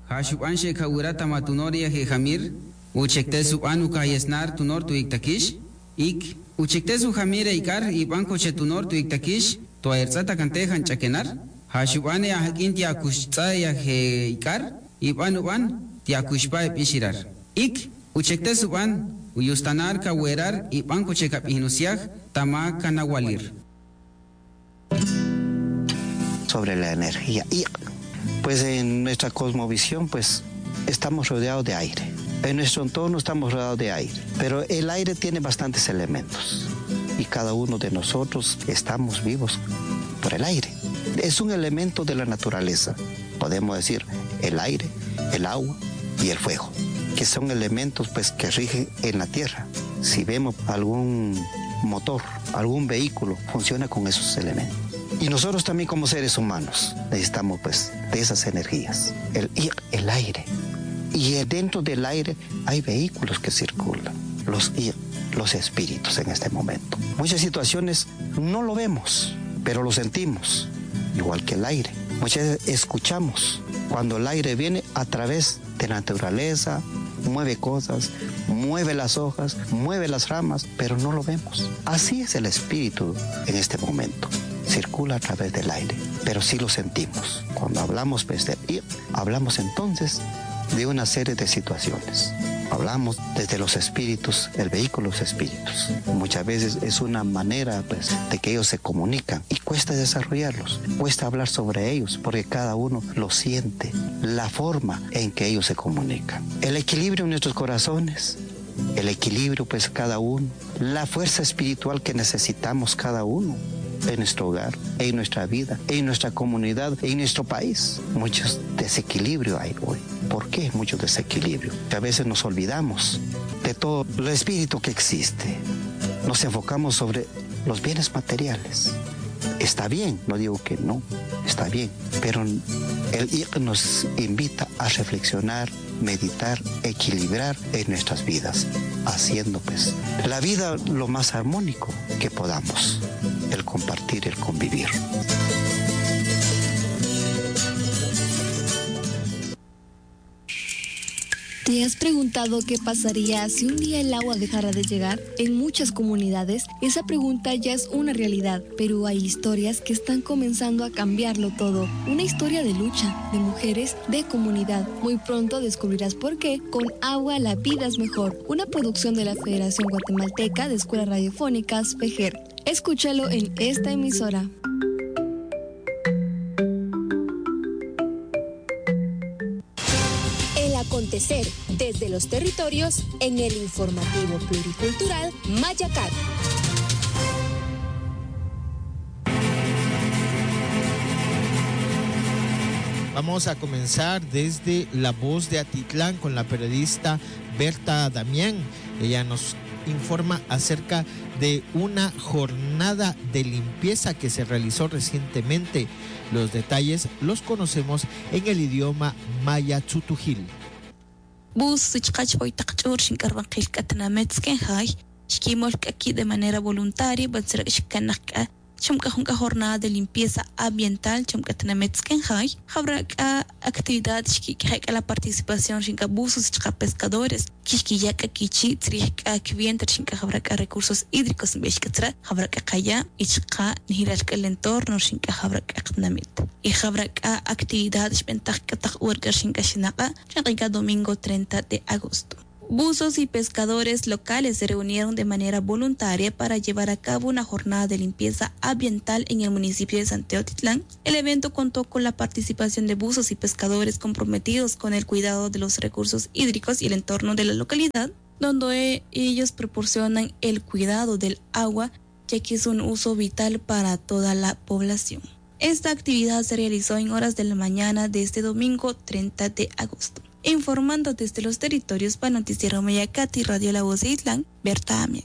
Hashupan shekawirata matunoria jejamir, uchektesu anuka yesnar tunor tu iktakish, ik, uchektesu jamira ikar, ibanko chetunor tu iktakish, tu aerzata cantejan chakenar, Hashubane ahakin tiakushta ya he ikar, ibanuban tiakushpa pishirar. Ik, uchektesuban, uyustanar kawerar, ibanko chekapinusiaj, tama kanawalir. Sobre la energía. Y pues en nuestra cosmovisión pues estamos rodeados de aire. En nuestro entorno estamos rodeados de aire. Pero el aire tiene bastantes elementos. Y cada uno de nosotros estamos vivos por el aire. Es un elemento de la naturaleza. Podemos decir el aire, el agua y el fuego, que son elementos pues que rigen en la tierra. Si vemos algún motor, algún vehículo, funciona con esos elementos. Y nosotros también como seres humanos necesitamos pues de esas energías, el aire. Y dentro del aire hay vehículos que circulan, los espíritus en este momento. Muchas situaciones no lo vemos, pero lo sentimos, igual que el aire. Muchas veces escuchamos cuando el aire viene a través de la naturaleza, mueve cosas, mueve las hojas, mueve las ramas, pero no lo vemos. Así es el espíritu en este momento. Circula a través del aire, pero sí lo sentimos. Cuando hablamos pues, de ir, hablamos entonces de una serie de situaciones. Hablamos desde los espíritus, el vehículo de los espíritus. Muchas veces es una manera pues, de que ellos se comunican y cuesta desarrollarlos, cuesta hablar sobre ellos porque cada uno lo siente, la forma en que ellos se comunican. El equilibrio en nuestros corazones, el equilibrio pues cada uno, la fuerza espiritual que necesitamos cada uno en nuestro hogar, en nuestra vida, en nuestra comunidad, en nuestro país. Muchos desequilibrio hay hoy. ¿Por qué mucho desequilibrio? Que a veces nos olvidamos de todo el espíritu que existe. Nos enfocamos sobre los bienes materiales. Está bien, no digo que no, está bien, pero el ir nos invita a reflexionar, meditar, equilibrar en nuestras vidas, haciendo pues la vida lo más armónico que podamos, el compartir, el convivir. ¿Te has preguntado qué pasaría si un día el agua dejara de llegar? En muchas comunidades, esa pregunta ya es una realidad, pero hay historias que están comenzando a cambiarlo todo. Una historia de lucha, de mujeres, de comunidad. Muy pronto descubrirás por qué con Agua la vida es mejor, una producción de la Federación Guatemalteca de Escuelas Radiofónicas, FEGER. Escúchalo en esta emisora. Acontecer desde los territorios en el informativo pluricultural Mayacat. Vamos a comenzar desde La Voz de Atitlán con la periodista Berta Damián. Ella nos informa acerca de una jornada de limpieza que se realizó recientemente. Los detalles los conocemos en el idioma maya tzutujil. De manera voluntaria, chumka jornada de limpieza ambiental, chumka tenametzkenjay, habrá actividades que la participación chinka buzos y pescadores, kishkiyaka kichi, trika kivienta chinka habrá recursos hídricos en Beshkatra, habrá kaya, y chika nihiraka el entorno chinka habrá knamit. Y habrá actividades ventajka urga chinka shinaka, chinka domingo 30 de agosto. Buzos y pescadores locales se reunieron de manera voluntaria para llevar a cabo una jornada de limpieza ambiental en el municipio de San Teotitlán. El evento contó con la participación de buzos y pescadores comprometidos con el cuidado de los recursos hídricos y el entorno de la localidad, donde ellos proporcionan el cuidado del agua, ya que es un uso vital para toda la población. Esta actividad se realizó en horas de la mañana de este domingo 30 de agosto. Informando desde los territorios para Noticiero Mayacat y Radio La Voz de Itlán, Berta Damián.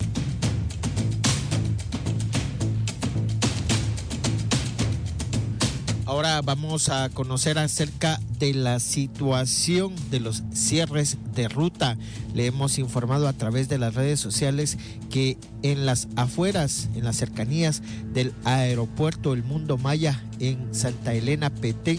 Ahora vamos a conocer acerca de la situación de los cierres de ruta. Le hemos informado a través de las redes sociales que en las afueras, en las cercanías del aeropuerto El Mundo Maya en Santa Elena, Petén,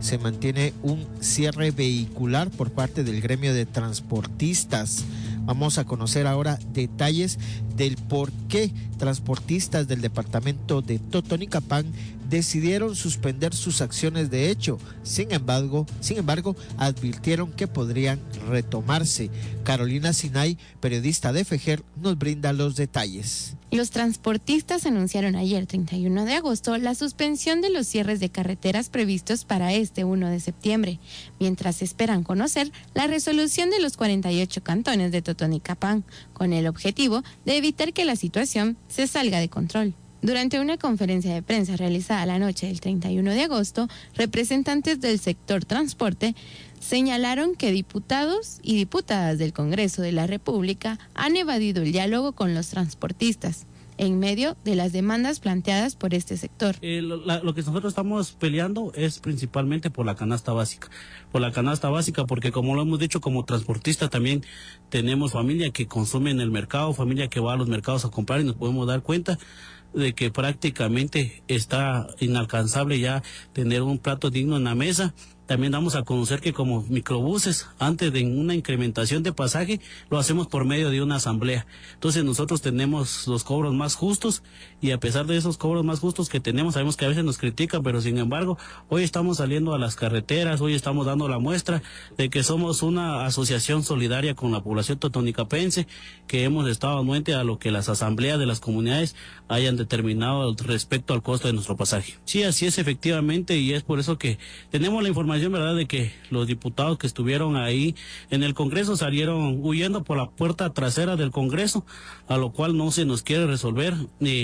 se mantiene un cierre vehicular por parte del gremio de transportistas. Vamos a conocer ahora detalles del por qué transportistas del departamento de Totonicapán decidieron suspender sus acciones de hecho. Sin embargo, advirtieron que podrían retomarse. Carolina Sinay, periodista de FEJER, nos brinda los detalles. Los transportistas anunciaron ayer, 31 de agosto, la suspensión de los cierres de carreteras previstos para este 1 de septiembre, mientras esperan conocer la resolución de los 48 cantones de Totonicapán, con el objetivo de evitar que la situación se salga de control. Durante una conferencia de prensa realizada la noche del 31 de agosto, representantes del sector transporte señalaron que diputados y diputadas del Congreso de la República han evadido el diálogo con los transportistas en medio de las demandas planteadas por este sector. Lo que nosotros estamos peleando es principalmente por la canasta básica. Porque como lo hemos dicho, como transportista también tenemos familia que consume en el mercado, familia que va a los mercados a comprar, y nos podemos dar cuenta de que prácticamente está inalcanzable ya tener un plato digno en la mesa. También damos a conocer que como microbuses, antes de una incrementación de pasaje, lo hacemos por medio de una asamblea. Entonces nosotros tenemos los cobros más justos, y a pesar de esos cobros más justos que tenemos, sabemos que a veces nos critican, pero sin embargo, hoy estamos saliendo a las carreteras, hoy estamos dando la muestra de que somos una asociación solidaria con la población totonicapense, que hemos estado anuente a lo que las asambleas de las comunidades hayan determinado respecto al costo de nuestro pasaje. Sí, así es efectivamente, y es por eso que tenemos la información, ¿verdad?, de que los diputados que estuvieron ahí en el Congreso salieron huyendo por la puerta trasera del Congreso, a lo cual no se nos quiere resolver.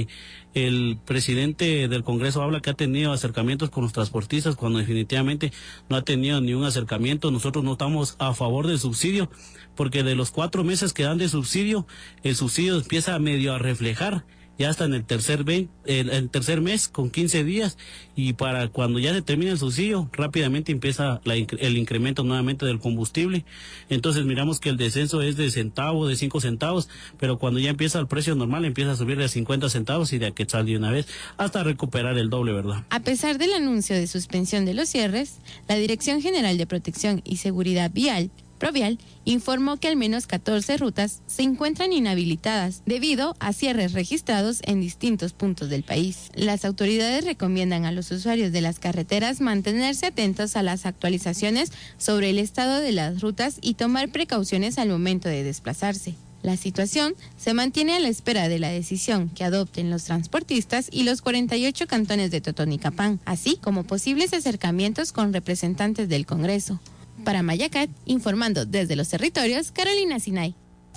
El presidente del Congreso habla que ha tenido acercamientos con los transportistas, cuando definitivamente no ha tenido ni un acercamiento. Nosotros no estamos a favor del subsidio, porque de los 4 meses que dan de subsidio, el subsidio empieza a medio a reflejar ya hasta en el tercer mes con 15 días, y para cuando ya se termina el subsidio, rápidamente empieza el incremento nuevamente del combustible. Entonces miramos que el descenso es de 5 centavos, pero cuando ya empieza el precio normal, empieza a subir de 50 centavos y de a quetzal de una vez, hasta recuperar el doble, ¿verdad? A pesar del anuncio de suspensión de los cierres, la Dirección General de Protección y Seguridad Vial, Provial, informó que al menos 14 rutas se encuentran inhabilitadas debido a cierres registrados en distintos puntos del país. Las autoridades recomiendan a los usuarios de las carreteras mantenerse atentos a las actualizaciones sobre el estado de las rutas y tomar precauciones al momento de desplazarse. La situación se mantiene a la espera de la decisión que adopten los transportistas y los 48 cantones de Totonicapán, así como posibles acercamientos con representantes del Congreso. Para Mayacat, informando desde los territorios, Carolina Sinay.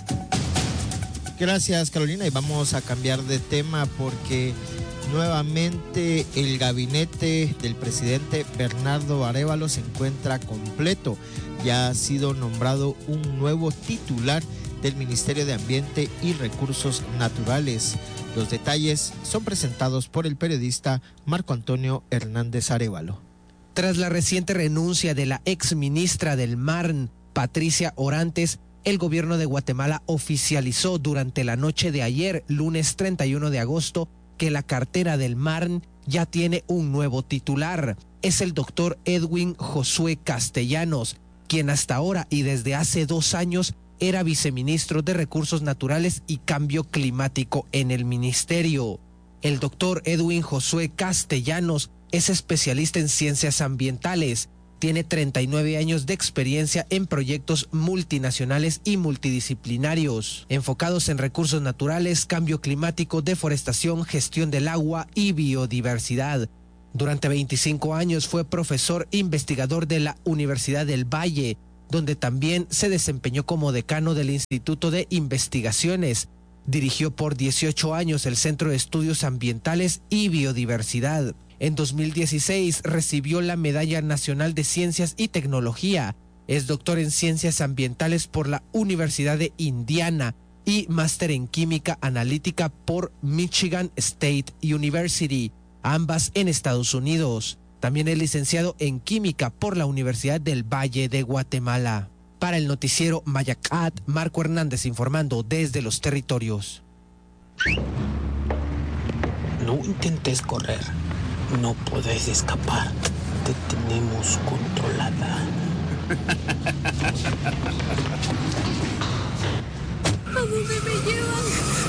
Gracias, Carolina, y vamos a cambiar de tema porque nuevamente el gabinete del presidente Bernardo Arévalo se encuentra completo. Ya ha sido nombrado un nuevo titular del Ministerio de Ambiente y Recursos Naturales. Los detalles son presentados por el periodista Marco Antonio Hernández Arévalo. Tras la reciente renuncia de la exministra del MARN, Patricia Orantes, el gobierno de Guatemala oficializó durante la noche de ayer, lunes 31 de agosto, que la cartera del MARN ya tiene un nuevo titular. Es el doctor Edwin Josué Castellanos, quien hasta ahora y desde hace 2 años era viceministro de Recursos Naturales y Cambio Climático en el ministerio. El doctor Edwin Josué Castellanos es especialista en ciencias ambientales, tiene 39 años de experiencia en proyectos multinacionales y multidisciplinarios, enfocados en recursos naturales, cambio climático, deforestación, gestión del agua y biodiversidad. Durante 25 años fue profesor investigador de la Universidad del Valle, donde también se desempeñó como decano del Instituto de Investigaciones. Dirigió por 18 años el Centro de Estudios Ambientales y Biodiversidad. En 2016 recibió la Medalla Nacional de Ciencias y Tecnología. Es doctor en Ciencias Ambientales por la Universidad de Indiana y máster en Química Analítica por Michigan State University, ambas en Estados Unidos. También es licenciado en Química por la Universidad del Valle de Guatemala. Para el noticiero Mayacat, Marco Hernández informando desde los territorios. No intentes correr. No puedes escapar. te tenemos controlada. ¿A dónde me llevan?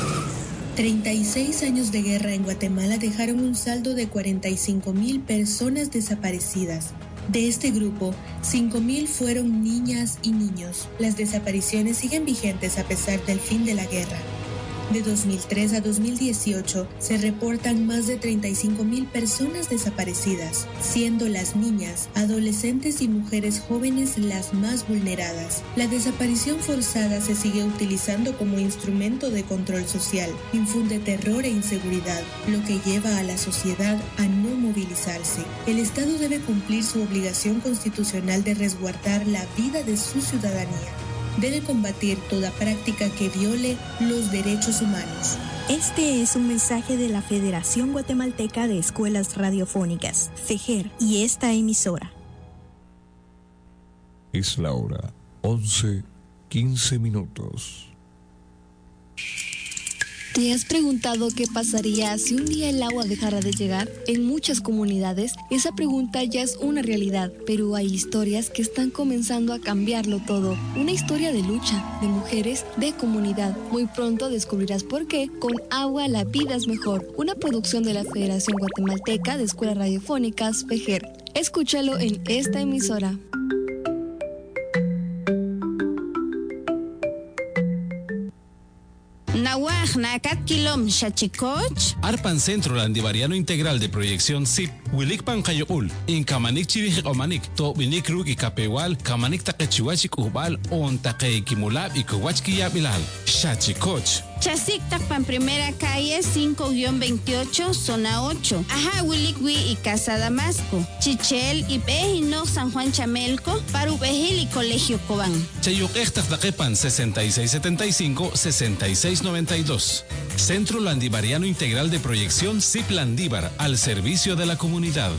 36 años de guerra en Guatemala dejaron un saldo de 45,000 personas desaparecidas. De este grupo, 5,000 fueron niñas y niños. Las desapariciones siguen vigentes a pesar del fin de la guerra. De 2003 a 2018 se reportan más de 35,000 personas desaparecidas, siendo las niñas, adolescentes y mujeres jóvenes las más vulneradas. La desaparición forzada se sigue utilizando como instrumento de control social, infunde terror e inseguridad, lo que lleva a la sociedad a no movilizarse. El Estado debe cumplir su obligación constitucional de resguardar la vida de su ciudadanía. Debe combatir toda práctica que viole los derechos humanos. Este es un mensaje de la Federación Guatemalteca de Escuelas Radiofónicas, FEJER, y esta emisora. Es la hora 11:15. ¿Te has preguntado qué pasaría si un día el agua dejara de llegar? En muchas comunidades, esa pregunta ya es una realidad, pero hay historias que están comenzando a cambiarlo todo. Una historia de lucha, de mujeres, de comunidad. Muy pronto descubrirás por qué. Con agua la vida es mejor. Una producción de la Federación Guatemalteca de Escuelas Radiofónicas, FEJER. Escúchalo en esta emisora. Nawaj nakat kilom shachikoch. Arpan Centro Landivariano Integral de Proyección SIP, Wilik Pancayoul, in Kamanik Chivik Omanik, To Binik Ruk y Capewal, Kamanik Takechiwachik Ubal, On Take Kimulab y Kuwachki Yabilal. Shachikoch. Chasik Takpan Primera Calle 5-28, Zona 8. Ajá, Wilikwi y Casa Damasco. Chichel y Pejino San Juan Chamelco, Parupejil y Colegio Cobán. Chayuk Ektak Takepan 6675-6692. Centro Landivariano Integral de Proyección SIP Landívar, al servicio de la comunidad.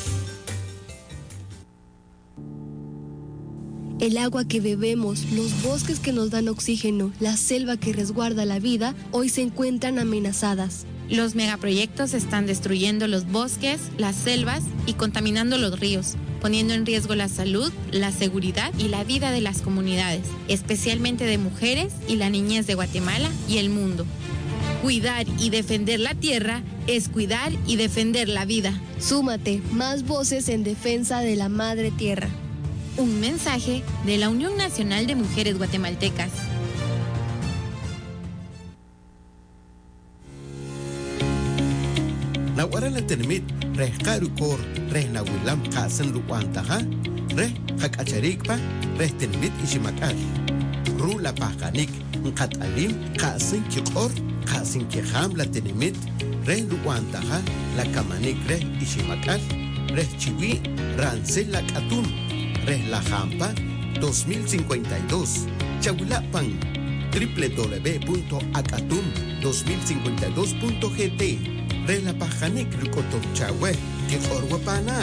El agua que bebemos, los bosques que nos dan oxígeno, la selva que resguarda la vida, hoy se encuentran amenazadas. Los megaproyectos están destruyendo los bosques, las selvas y contaminando los ríos, poniendo en riesgo la salud, la seguridad y la vida de las comunidades, especialmente de mujeres y la niñez de Guatemala y el mundo. Cuidar y defender la tierra es cuidar y defender la vida. Súmate, más voces en defensa de la madre tierra. Un mensaje de la Unión Nacional de Mujeres Guatemaltecas. Nawarana tenmit reh karukor reh nawilam kasen luantaha reh hakacharikpa reh tenmit ishimakal rula pakanik nkat alim kasen kikor kasen kiham la tenmit reh luantaha la kamanik reh ishimakal reh chiwi rancel la katum reh la hampa 2052 chawilapan www.acatum2052.gt Rela Pajanik Rukotom Chahue, que Orwapana.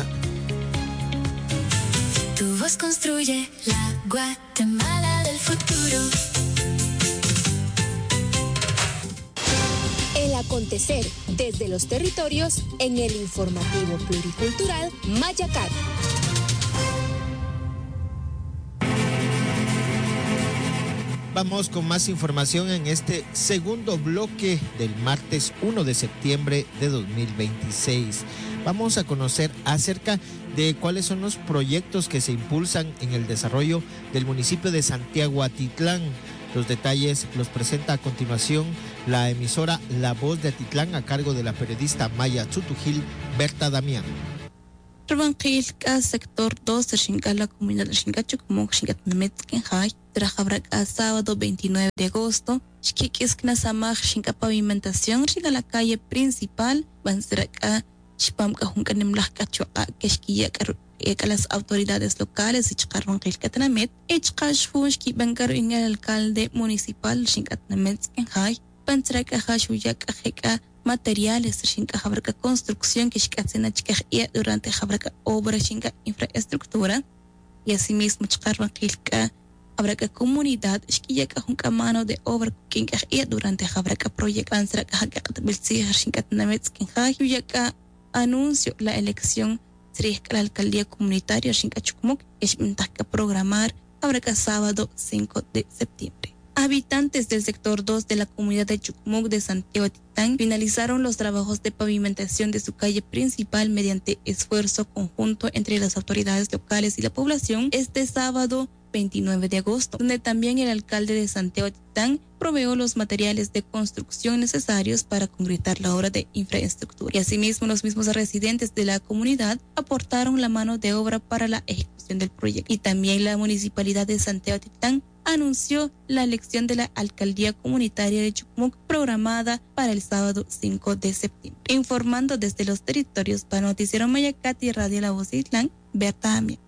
Tu voz construye la Guatemala del futuro. El acontecer desde los territorios en el informativo pluricultural Mayacat. Vamos con más información en este segundo bloque del martes 1 de septiembre de 2026. Vamos a conocer acerca de cuáles son los proyectos que se impulsan en el desarrollo del municipio de Santiago Atitlán. Los detalles los presenta a continuación la emisora La Voz de Atitlán a cargo de la periodista Maya Tzutujil Berta Damián. Rabanqilka sector 2 de Xinca, la comunidad de Xinca Chucumuc, Xincatemetzkenjay, Trajabraca sábado 29 de agosto, Xquiquisquina Samaj, Xinca Pavimentación, Xinca la calle principal, Banzraca, Xpamca Juncanimlajca Chua, Quexquillaca, las autoridades locales, Xcarronquilca Tenamet, Xcashfu, Xquibancar en el alcalde municipal, Xincatemetzkenjay, Banzraca Xuyaka Jeca, materiales Xinca Jabraca construcción que Xcatzena Chicajia durante Jabraca obra Xinca infraestructura y asimismo Xcarronquilca Jabraca comunidad Xquillaca Junca mano de obra Quincajia durante Jabraca proyecto Banzraca Jacat Belzija Xincatemetzkenjay Xuyaka anuncio la elección Trij la alcaldía comunitaria Xincachucumuc es programar ahora sábado 5 de septiembre. Habitantes del sector 2 de la comunidad de Chucumuc de Santiago Titán finalizaron los trabajos de pavimentación de su calle principal mediante esfuerzo conjunto entre las autoridades locales y la población este sábado 29 de agosto, donde también el alcalde de Santiago Titán proveó los materiales de construcción necesarios para concretar la obra de infraestructura. Y asimismo, los mismos residentes de la comunidad aportaron la mano de obra para la ejecución del proyecto. Y también la municipalidad de Santiago Titán anunció la elección de la alcaldía comunitaria de Chucumuc programada para el sábado 5 de septiembre. Informando desde los territorios para Noticiero Mayacati y Radio La Voz de Itlán, Berta Amia.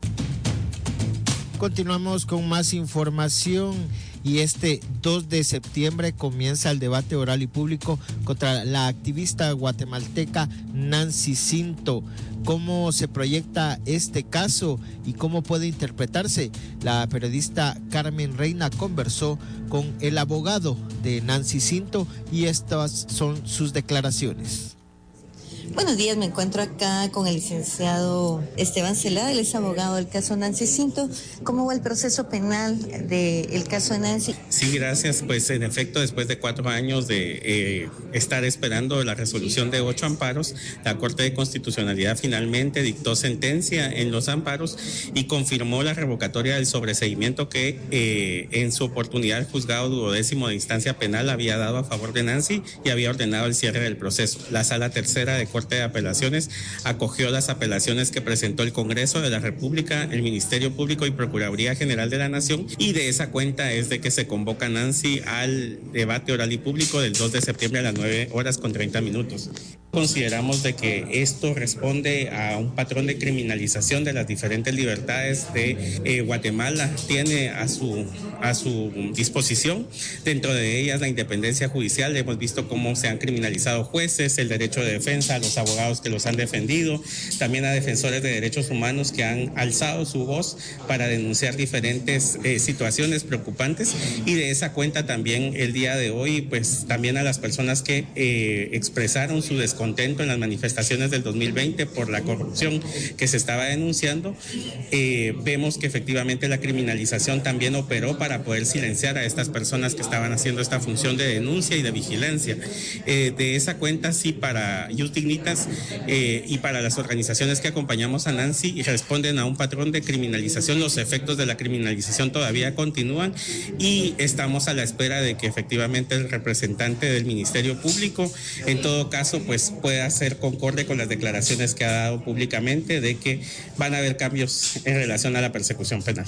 Continuamos con más información y este 2 de septiembre comienza el debate oral y público contra la activista guatemalteca Nancy Cinto. ¿Cómo se proyecta este caso y cómo puede interpretarse? La periodista Carmen Reina conversó con el abogado de Nancy Cinto y estas son sus declaraciones. Buenos días, me encuentro acá con el licenciado Esteban Celada, él es abogado del caso Nancy Cinto. ¿Cómo va el proceso penal del caso de Nancy? Sí, gracias. Pues en efecto, después de 4 años de estar esperando la resolución de 8 amparos, la Corte de Constitucionalidad finalmente dictó sentencia en los amparos y confirmó la revocatoria del sobreseimiento que en su oportunidad el juzgado 12º de instancia penal había dado a favor de Nancy y había ordenado el cierre del proceso. La Sala Tercera de Corte de Apelaciones acogió las apelaciones que presentó el Congreso de la República, el Ministerio Público y Procuraduría General de la Nación, y de esa cuenta es de que se convoca a Nancy al debate oral y público del 2 de septiembre a las 9:30. Consideramos de que esto responde a un patrón de criminalización de las diferentes libertades de Guatemala. Tiene a su disposición, dentro de ellas la independencia judicial. Hemos visto cómo se han criminalizado jueces, el derecho de defensa, a los abogados que los han defendido, también a defensores de derechos humanos que han alzado su voz para denunciar diferentes situaciones preocupantes, y de esa cuenta también el día de hoy pues también a las personas que expresaron su descontento en las manifestaciones del 2020 por la corrupción que se estaba denunciando. Vemos que efectivamente la criminalización también operó para poder silenciar a estas personas que estaban haciendo esta función de denuncia y de vigilancia. De esa cuenta sí, para Youth Dignitas y para las organizaciones que acompañamos a Nancy y responden a un patrón de criminalización. Los efectos de la criminalización todavía continúan y estamos a la espera de que efectivamente el representante del Ministerio Público en todo caso pues pueda ser concorde con las declaraciones que ha dado públicamente de que van a haber cambios en relación a la persecución penal.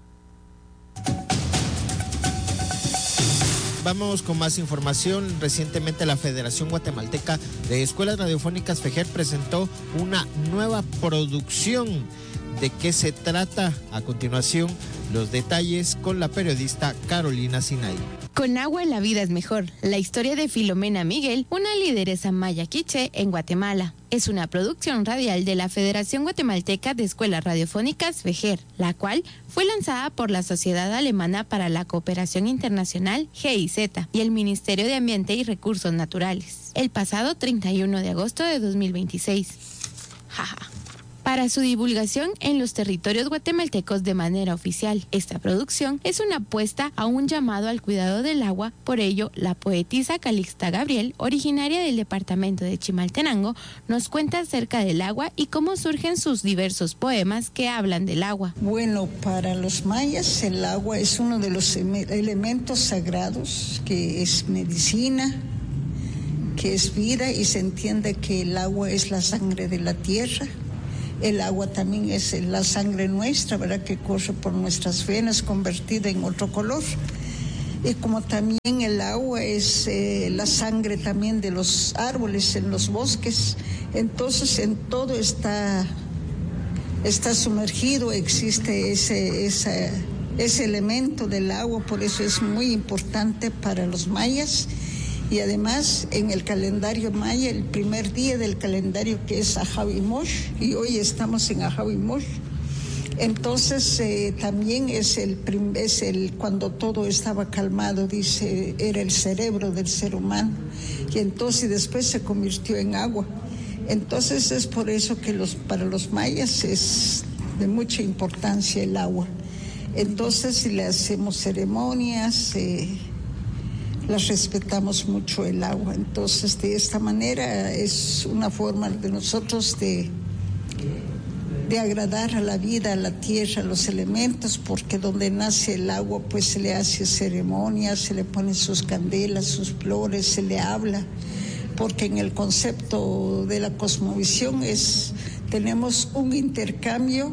Vamos con más información. Recientemente la Federación Guatemalteca de Escuelas Radiofónicas FEJER presentó una nueva producción. ¿De qué se trata? A continuación, los detalles con la periodista Carolina Sinay. Con agua la vida es mejor. La historia de Filomena Miguel, una lideresa maya quiché en Guatemala. Es una producción radial de la Federación Guatemalteca de Escuelas Radiofónicas FEJER, la cual fue lanzada por la Sociedad Alemana para la Cooperación Internacional GIZ y el Ministerio de Ambiente y Recursos Naturales, el pasado 31 de agosto de 2026. Jaja. Para su divulgación en los territorios guatemaltecos de manera oficial. Esta producción es una apuesta a un llamado al cuidado del agua. Por ello, la poetisa Calixta Gabriel, originaria del departamento de Chimaltenango, nos cuenta acerca del agua y cómo surgen sus diversos poemas que hablan del agua. Bueno, para los mayas el agua es uno de los elementos sagrados, que es medicina, que es vida, y se entiende que el agua es la sangre de la tierra. El agua también es la sangre nuestra, ¿verdad?, que corre por nuestras venas convertida en otro color. Y como también el agua es la sangre también de los árboles en los bosques, entonces en todo está sumergido, existe ese elemento del agua, por eso es muy importante para los mayas. Y además en el calendario maya, el primer día del calendario, que es Ajawimosh, y hoy estamos en Ajawimosh, entonces también es cuando todo estaba calmado, dice, era el cerebro del ser humano, y entonces después se convirtió en agua. Entonces es por eso que para los mayas es de mucha importancia el agua. Entonces si le hacemos ceremonias, las respetamos mucho el agua. Entonces de esta manera es una forma de nosotros de agradar a la vida, a la tierra, a los elementos, porque donde nace el agua pues se le hace ceremonia, se le ponen sus candelas, sus flores, se le habla, porque en el concepto de la cosmovisión tenemos un intercambio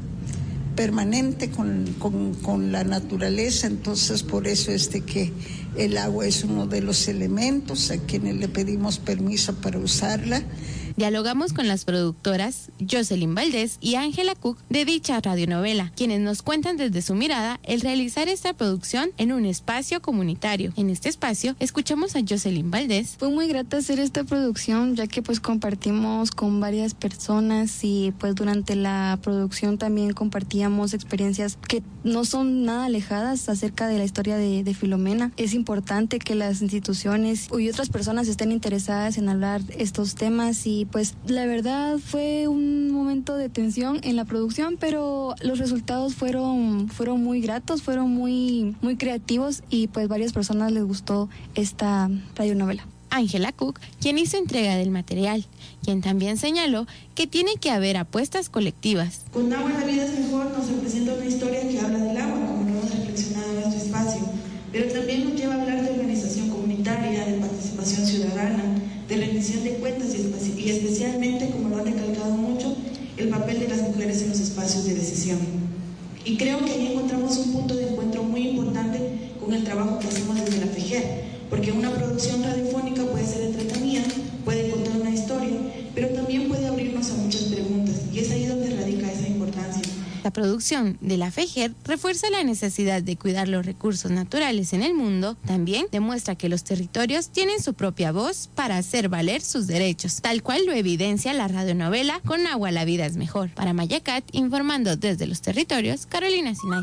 permanente con la naturaleza. Entonces por eso que el agua es uno de los elementos a quienes le pedimos permiso para usarla. Dialogamos con las productoras Jocelyn Valdés y Ángela Cook de dicha radionovela, quienes nos cuentan desde su mirada el realizar esta producción en un espacio comunitario. En este espacio escuchamos a Jocelyn Valdés. Fue muy grata hacer esta producción, ya que pues compartimos con varias personas y pues durante la producción también compartíamos experiencias que no son nada alejadas acerca de la historia de Filomena. Es importante que las instituciones y otras personas estén interesadas en hablar estos temas y pues la verdad fue un momento de tensión en la producción, pero los resultados fueron muy gratos, fueron muy creativos y pues varias personas les gustó esta radionovela. Ángela Cook, quien hizo entrega del material, quien también señaló que tiene que haber apuestas colectivas. Con Agua la vida es mejor nos representa una historia que habla del agua, como lo hemos reflexionado en nuestro espacio, pero también nos lleva a hablar de organización comunitaria, de participación ciudadana, de rendición de cuentas y especialmente, como lo han recalcado mucho, el papel de las mujeres en los espacios de decisión. Y creo que ahí encontramos un punto de encuentro muy importante con el trabajo que hacemos desde la FEJER, porque una producción radiofónica puede ser entretenida, puede contar una historia, pero también puede abrirnos a muchas preguntas, y es ahí donde radica esa importancia. La producción de la FEJER refuerza la necesidad de cuidar los recursos naturales en el mundo. También demuestra que los territorios tienen su propia voz para hacer valer sus derechos, tal cual lo evidencia la radionovela Con Agua la vida es mejor. Para Mayacat, informando desde los territorios, Carolina Sinay.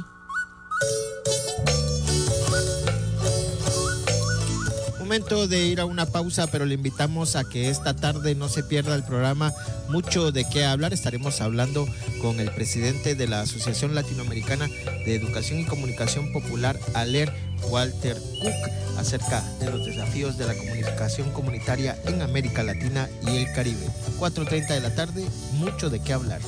Momento de ir a una pausa, pero le invitamos a que esta tarde no se pierda el programa Mucho de qué hablar. Estaremos hablando con el presidente de la Asociación Latinoamericana de Educación y Comunicación Popular, ALER, Walter Cook, acerca de los desafíos de la comunicación comunitaria en América Latina y el Caribe. 4:30 de la tarde, mucho de qué hablar.